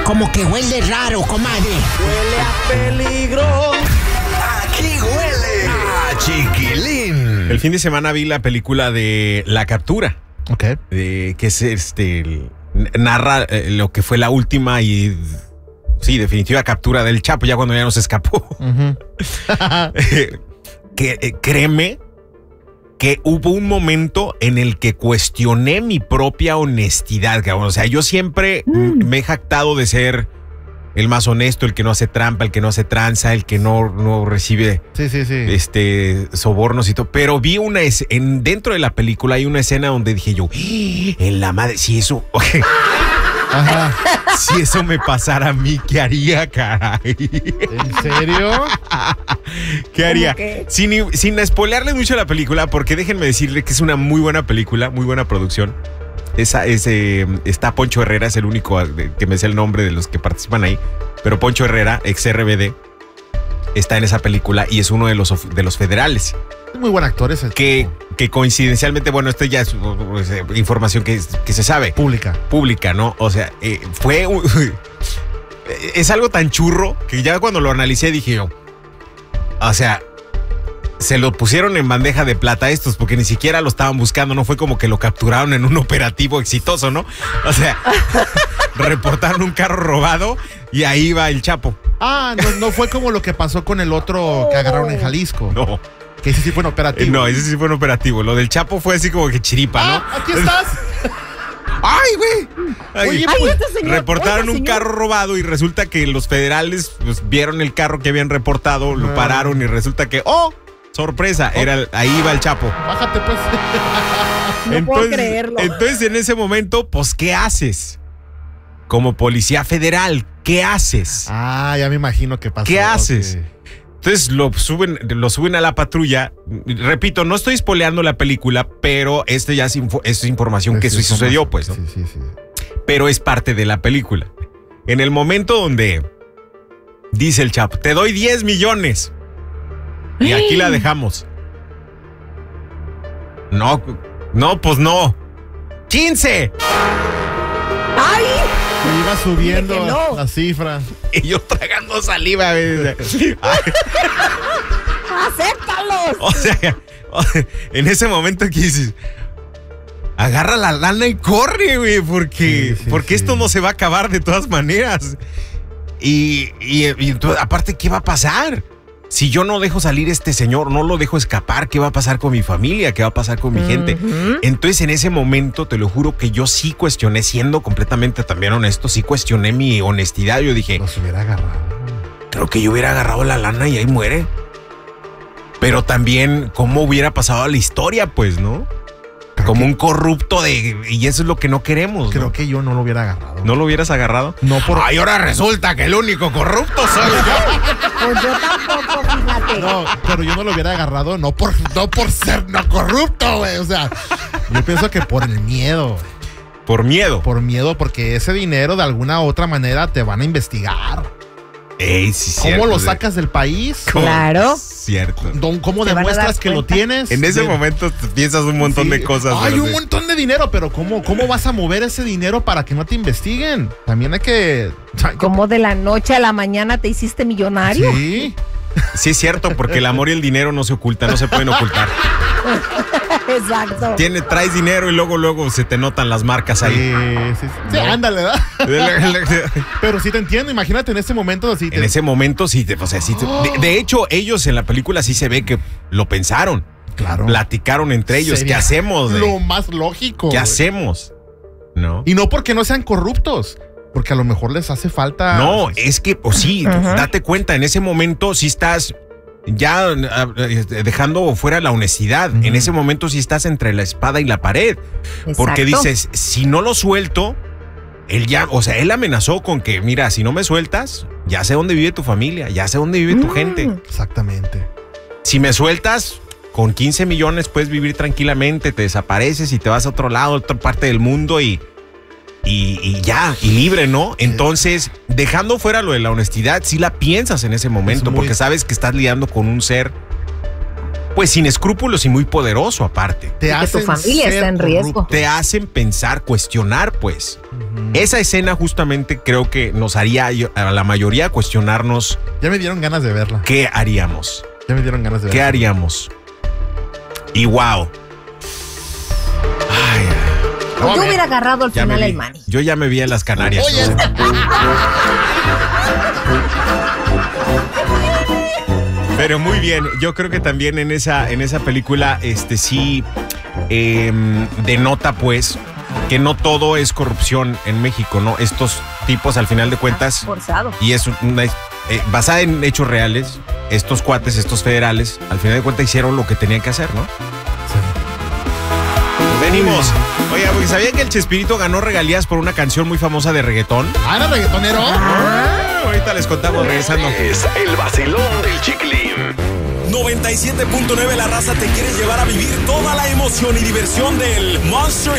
Como que huele raro, comadre. Huele a peligro. Aquí huele a chiquilín. El fin de semana vi la película de La Captura. Ok. Que es narra lo que fue la última y sí, definitiva captura del Chapo, ya cuando ya nos escapó. Uh-huh. Créeme que hubo un momento en el que cuestioné mi propia honestidad, cabrón. O sea, yo siempre me he jactado de ser el más honesto, el que no hace trampa, el que no hace tranza, el que no recibe sobornos y todo. Pero vi dentro de la película hay una escena donde dije yo, en la madre, si eso... Ajá. Si eso me pasara a mí, ¿qué haría, caray? ¿En serio? ¿Qué haría? Sin spoilearle mucho la película, porque déjenme decirle que es una muy buena película, muy buena producción. Está Poncho Herrera, es el único que me sé el nombre de los que participan ahí. Pero Poncho Herrera, ex RBD, está en esa película y es uno de los federales. Es muy buen actor ese. Que coincidencialmente, bueno, esto ya es información que se sabe. Pública, ¿no? O sea, es algo tan churro que ya cuando lo analicé dije yo, o sea, se lo pusieron en bandeja de plata estos porque ni siquiera lo estaban buscando, no fue como que lo capturaron en un operativo exitoso, ¿no? O sea, reportaron un carro robado y ahí va el Chapo. No fue como lo que pasó con el otro que agarraron en Jalisco. No. Que ese sí fue un operativo. No, ese sí fue un operativo. Lo del Chapo fue así como que chiripa, ¿no? ¡Aquí estás! ¡Ay, güey! Oye, reportaron un carro robado y resulta que los federales pues, vieron el carro que habían reportado, lo pararon y resulta que, ¡oh! Sorpresa, ahí iba el Chapo. Bájate, pues. No puedo creerlo. Entonces, en ese momento, pues, ¿qué haces? Como policía federal, ¿qué haces? Ya me imagino que pasó. ¿Qué haces? Okay. Entonces lo suben a la patrulla. Repito, no estoy spoileando la película, pero ya es información que sucedió, pues, ¿no? Sí. Pero es parte de la película. En el momento donde dice el Chapo, te doy 10 millones. Y aquí la dejamos. No, pues no. 15. ¡Ay! Me iba subiendo la cifra. Y yo tragando saliva. ¡Acéptalos! O sea, en ese momento que dices, agarra la lana y corre, güey, porque esto no se va a acabar de todas maneras. Y entonces, aparte, ¿qué va a pasar? Si yo no dejo salir a este señor, no lo dejo escapar, ¿qué va a pasar con mi familia? ¿Qué va a pasar con mi gente? Entonces, en ese momento, te lo juro que yo sí cuestioné, siendo completamente también honesto, sí cuestioné mi honestidad. Yo dije, los hubiera agarrado. Creo que yo hubiera agarrado la lana y ahí muere. Pero también, ¿cómo hubiera pasado a la historia, pues, no? Como un corrupto y eso es lo que no queremos. Creo que yo no lo hubiera agarrado. ¿No lo hubieras agarrado? No por... Ay, ahora resulta que el único corrupto soy yo. Pues yo tampoco, fíjate. No, pero yo no lo hubiera agarrado no por ser no corrupto, güey. O sea, yo pienso que por el miedo. ¿Por miedo? Por miedo, porque ese dinero de alguna u otra manera te van a investigar. Sí, ¿Cómo cierto, lo sacas del país? Claro. Cierto. ¿Cómo demuestras que lo tienes? En ese momento te piensas un montón de cosas. Hay un montón de dinero, pero ¿cómo vas a mover ese dinero para que no te investiguen? También hay que... ¿Cómo de la noche a la mañana te hiciste millonario? Sí. Sí, es cierto, porque el amor y el dinero no se ocultan, no se pueden ocultar. Exacto. Traes dinero y luego se te notan las marcas ahí. Sí, ándale, ¿verdad? Pero sí te entiendo, imagínate en ese momento así. En ese momento sí, o sea, sí. De hecho, ellos en la película sí se ve que lo pensaron. Claro. Platicaron entre ellos. ¿Qué hacemos? Lo más lógico. ¿Qué hacemos? ¿No? Y no porque no sean corruptos. Porque a lo mejor les hace falta... No, es que, date cuenta, en ese momento sí estás ya dejando fuera la honestidad. En ese momento sí estás entre la espada y la pared. Exacto. Porque dices, si no lo suelto, él amenazó con que, mira, si no me sueltas, ya sé dónde vive tu familia, ya sé dónde vive tu gente. Exactamente. Si me sueltas, con 15 millones puedes vivir tranquilamente, te desapareces y te vas a otro lado, a otra parte del mundo y libre, ¿no? Entonces, dejando fuera lo de la honestidad, sí la piensas en ese momento, porque sabes que estás lidiando con un ser pues sin escrúpulos y muy poderoso aparte. Te Y que tu hacen familia ser está en riesgo. corrupto. Te hacen pensar, cuestionar, pues. Esa escena justamente creo que nos haría a la mayoría cuestionarnos Ya me dieron ganas de verla. qué haríamos. Ya me dieron ganas de ¿Qué verla. haríamos? Y wow. Ay, Yo hubiera agarrado al ya me final vi. el Manny. Yo ya me vi en las Canarias. Oye, Pero muy bien, yo creo que también en esa película, sí denota pues que no todo es corrupción en México, ¿no? Estos tipos al final de cuentas, Forzado. y es basada en hechos reales, estos cuates, estos federales, al final de cuentas hicieron lo que tenían que hacer, ¿no? Venimos. Oiga, porque ¿sabían que el Chespirito ganó regalías por una canción muy famosa de reggaetón? ¿Ah, era reggaetonero? Ahorita les contamos regresando. Es el vacilón del Chiquilín. 97.9 La Raza te quiere llevar a vivir toda la emoción y diversión del Monster